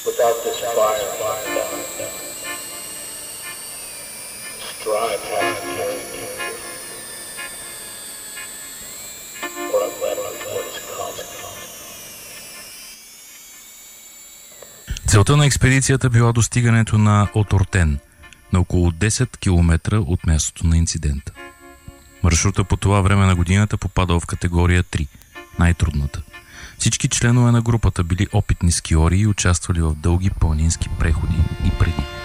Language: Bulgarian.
Without this fire, strive hard to carry me here, or I'm left with what is common. Целта на експедицията била достигането на Отортен, на около 10 км от мястото на инцидента. Маршрута по това време на годината попадал в категория 3, най-трудната. Всички членове на групата били опитни скиори и участвали в дълги планински преходи и преди.